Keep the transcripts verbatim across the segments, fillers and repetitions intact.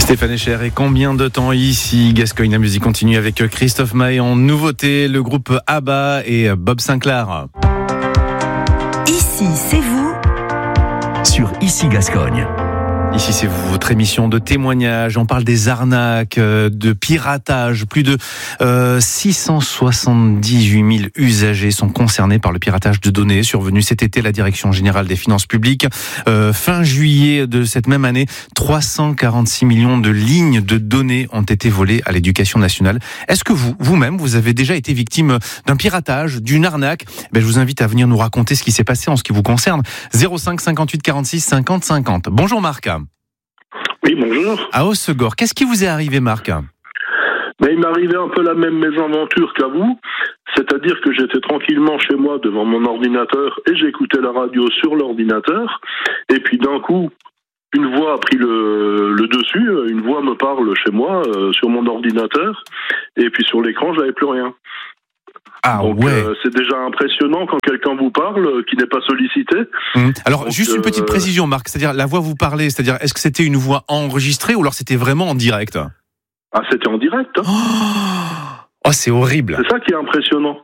Stéphane Echer, et combien de temps ici Gascogne, la musique continue avec Christophe Maé en nouveauté, le groupe ABBA et Bob Sinclair. Ici, c'est vous sur Ici Gascogne. Ici, c'est vous, votre émission de témoignages. On parle des arnaques, de piratage. Plus de euh, six cent soixante-dix-huit mille usagers sont concernés par le piratage de données survenu cet été à la Direction Générale des Finances Publiques. Euh, fin juillet de cette même année, trois cent quarante-six millions de lignes de données ont été volées à l'Éducation nationale. Est-ce que vous, vous-même, vous avez déjà été victime d'un piratage, d'une arnaque ? Ben, je vous invite à venir nous raconter ce qui s'est passé en ce qui vous concerne. zéro cinq cinquante-huit quarante-six cinquante cinquante. Bonjour Marc. Oui, bonjour. À Hossegor, qu'est-ce qui vous est arrivé, Marc ? Ben, il m'est arrivé un peu la même mésaventure qu'à vous, c'est-à-dire que j'étais tranquillement chez moi devant mon ordinateur et j'écoutais la radio sur l'ordinateur, et puis d'un coup, une voix a pris le, le dessus, une voix me parle chez moi, euh, sur mon ordinateur, et puis sur l'écran, j'avais plus rien. Ah Donc, ouais. euh, c'est déjà impressionnant quand quelqu'un vous parle, euh, qui n'est pas sollicité. Mmh. Alors, donc, juste une euh, petite précision, Marc, c'est-à-dire la voix vous parlez, c'est-à-dire est-ce que c'était une voix enregistrée ou alors c'était vraiment en direct ? Ah, c'était en direct. Hein. Oh, c'est horrible. C'est ça qui est impressionnant.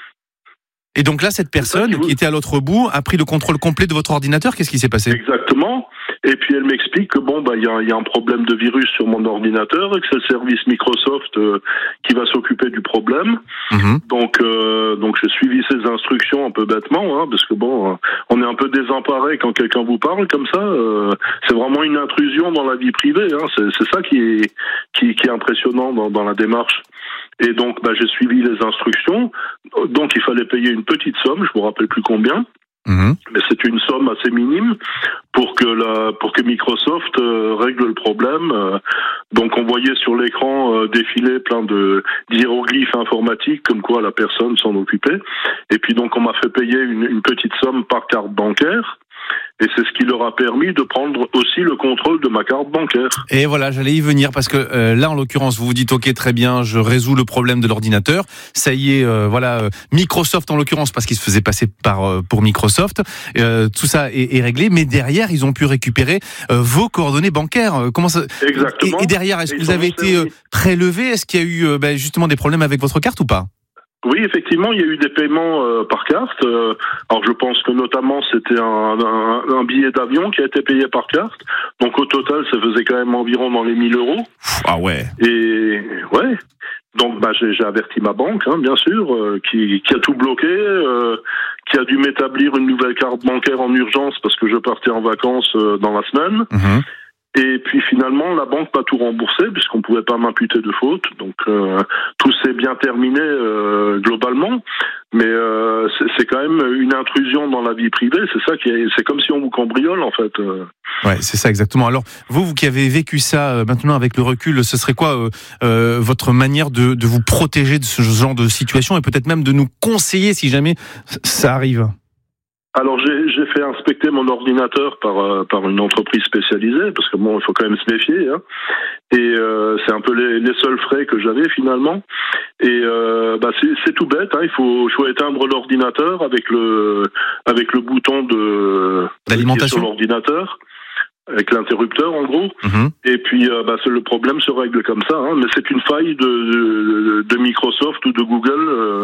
Et donc là, cette personne qui, vous... qui était à l'autre bout a pris le contrôle complet de votre ordinateur. Qu'est-ce qui s'est passé ? Exactement. Et puis elle m'explique que bon, bah il y a, y a un problème de virus sur mon ordinateur et que c'est le service Microsoft euh, qui va s'occuper du problème. Mmh. Donc, euh, donc j'ai suivi ses instructions un peu bêtement, hein, parce que bon, euh, on est un peu désemparé quand quelqu'un vous parle comme ça. Euh, c'est vraiment une intrusion dans la vie privée. Hein, c'est, c'est ça qui est qui, qui est impressionnant dans, dans la démarche. Et donc, bah, j'ai suivi les instructions. Donc, il fallait payer une petite somme, je me rappelle plus combien. Mmh. Mais c'est une somme assez minime pour que la, pour que Microsoft euh, règle le problème. Euh, donc, on voyait sur l'écran euh, défiler plein de d'hiéroglyphes informatiques, comme quoi la personne s'en occupait. Et puis, donc, on m'a fait payer une, une petite somme par carte bancaire. Et c'est ce qui leur a permis de prendre aussi le contrôle de ma carte bancaire. Et voilà, j'allais y venir parce que euh, là, en l'occurrence, vous vous dites, ok, très bien, je résous le problème de l'ordinateur. Ça y est, euh, voilà, euh, Microsoft en l'occurrence, parce qu'ils se faisaient passer par euh, pour Microsoft. Euh, tout ça est, est réglé, mais derrière, ils ont pu récupérer euh, vos coordonnées bancaires. Comment ça ? Exactement. Et, et derrière, est-ce que vous avez été euh, prélevé ? Est-ce qu'il y a eu euh, bah, justement des problèmes avec votre carte ou pas ? Oui, effectivement, il y a eu des paiements euh, par carte. Euh, alors, je pense que notamment, c'était un, un, un billet d'avion qui a été payé par carte. Donc, au total, ça faisait quand même environ dans les mille euros. Ah ouais. Et ouais. Donc, bah, j'ai, j'ai averti ma banque, hein, bien sûr, euh, qui, qui a tout bloqué, euh, qui a dû m'établir une nouvelle carte bancaire en urgence parce que je partais en vacances euh, dans la semaine. Mmh. Et puis finalement, la banque m'a tout remboursé puisqu'on ne pouvait pas m'imputer de faute. Donc euh, tout s'est bien terminé euh, globalement, mais euh, c'est, c'est quand même une intrusion dans la vie privée. C'est ça qui est, c'est comme si on vous cambriole en fait. Ouais, c'est ça exactement. Alors vous, vous qui avez vécu ça euh, maintenant avec le recul, ce serait quoi euh, euh, votre manière de, de vous protéger de ce genre de situation et peut-être même de nous conseiller si jamais ça arrive ? Alors j'ai, j'ai fait inspecter mon ordinateur par euh, par une entreprise spécialisée parce que bon il faut quand même se méfier hein. Et euh, c'est un peu les, les seuls frais que j'avais finalement et euh, bah c'est, c'est tout bête hein. Il faut, il faut éteindre l'ordinateur avec le avec le bouton de d'alimentation sur l'ordinateur avec l'interrupteur en gros mmh. Et puis euh, bah c'est, le problème se règle comme ça hein. Mais c'est une faille de de, de Microsoft ou de Google euh,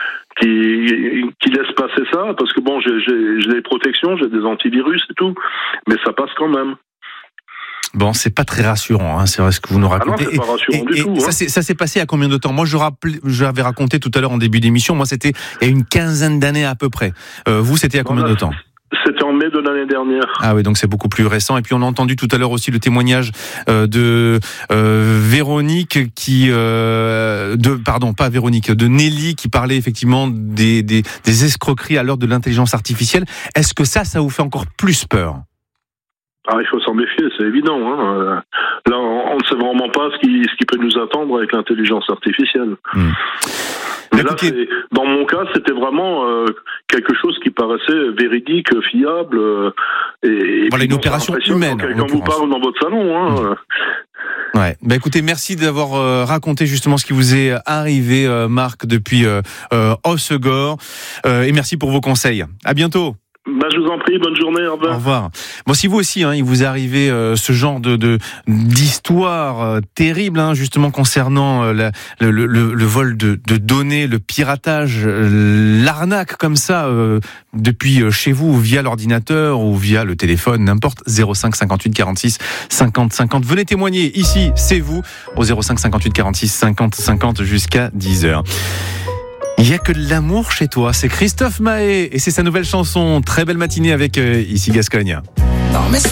qui qui laisse passer ça parce que bon j'ai j'ai j'ai des protections, j'ai des antivirus et tout, mais ça passe quand même. Bon, c'est pas très rassurant, hein, c'est vrai ce que vous nous racontez. Ah non, c'est pas rassurant et, du et, tout. Et hein. ça, c'est, ça s'est passé à combien de temps ? Moi, je rappelais, j'avais raconté tout à l'heure en début d'émission. Moi, c'était il y a une quinzaine d'années à peu près. Euh, vous, c'était à combien de temps ? C'était en mai de l'année dernière. Ah oui, donc c'est beaucoup plus récent. Et puis on a entendu tout à l'heure aussi le témoignage euh, de euh, Véronique qui, euh, de pardon, pas Véronique, de Nelly qui parlait effectivement des, des, des escroqueries à l'heure de l'intelligence artificielle. Est-ce que ça, ça vous fait encore plus peur ? Ah, il faut s'en méfier, c'est évident. Hein. Là, on ne sait vraiment pas ce qui, ce qui peut nous attendre avec l'intelligence artificielle. Mmh. Mais là, c'est, dans mon cas, c'était vraiment euh, quelque chose qui paraissait véridique, fiable. Euh, et, voilà, et une opération humaine. Quand quelqu'un vous parle dans votre salon. Hein. Mmh. Ouais. Bah écoutez, merci d'avoir euh, raconté justement ce qui vous est arrivé, euh, Marc, depuis euh, euh, Hossegor. Euh, et merci pour vos conseils. À bientôt. Bah, je vous en prie, bonne journée, au revoir. Au revoir. Bon, si vous aussi, hein, il vous arrivait euh, ce genre de, de d'histoire euh, terrible, hein, justement concernant euh, la, le, le, le vol de, de données, le piratage, euh, l'arnaque comme ça, euh, depuis euh, chez vous, via l'ordinateur ou via le téléphone, n'importe, zéro cinq cinquante-huit quarante-six cinquante cinquante. Venez témoigner ici, c'est vous, au zéro cinq cinquante-huit quarante-six cinquante cinquante jusqu'à dix heures. Il n'y a que de l'amour chez toi, c'est Christophe Maé et c'est sa nouvelle chanson. Très belle matinée avec euh, Ici Gascogne. Non, mais ça